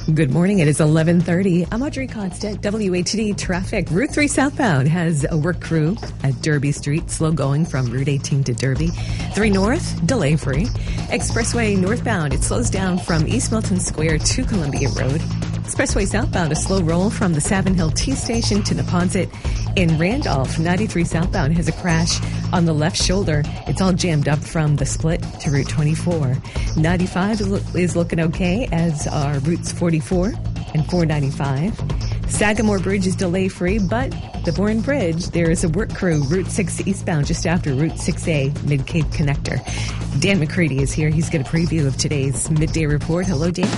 Good morning. It is 11:30. I'm Audrey Constant, WATD Traffic. Route 3 southbound has a work crew at Derby Street, slow going from Route 18 to Derby. 3 north, delay free. Expressway northbound, it slows down from East Milton Square to Columbia Road. Expressway southbound, a slow roll from the Savin Hill T Station to Neponsit. In Randolph, 93 southbound has a crash on the left shoulder. It's all jammed up from the split to Route 24. 95 is looking okay, as are Routes 44 and 495. Sagamore Bridge is delay-free, but the Bourne Bridge, there is a work crew, Route 6 eastbound, just after Route 6A, Mid-Cape Connector. Dan McCready is here. He's got a preview of today's Midday Report. Hello, Dan.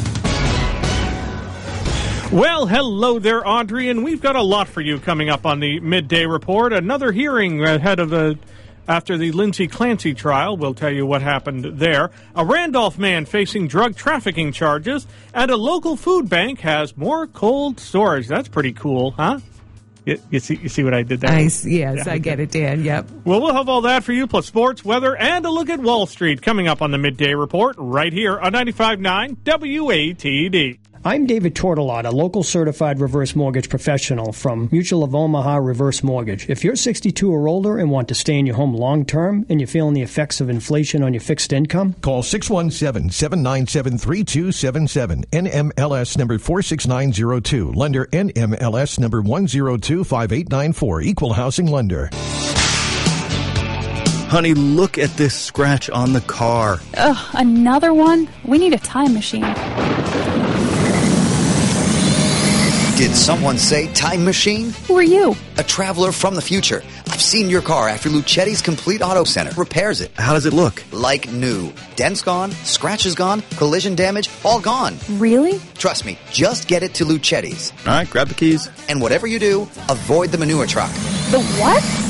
Well, hello there, Audrey, and we've got a lot for you coming up on the Midday Report. Another hearing after the Lindsay Clancy trial. We'll tell you what happened there. A Randolph man facing drug trafficking charges, and a local food bank has more cold storage. That's pretty cool, huh? You see what I did there? Yes, I get it, Dan. Yep. Well, we'll have all that for you, plus sports, weather, and a look at Wall Street coming up on the Midday Report right here on 95.9 WATD. I'm David Tortolot, a local certified reverse mortgage professional from Mutual of Omaha Reverse Mortgage. If you're 62 or older and want to stay in your home long term and you're feeling the effects of inflation on your fixed income, call 617-797-3277. NMLS number 46902. Lender NMLS number 1025894. Equal housing lender. Honey, look at this scratch on the car. Ugh, another one? We need a time machine. Did someone say time machine? Who are you? A traveler from the future. I've seen your car after Luchetti's Complete Auto Center repairs it. How does it look? Like new. Dents gone, scratches gone, collision damage, all gone. Really? Trust me, just get it to Luchetti's. All right, grab the keys. And whatever you do, avoid the manure truck. The what?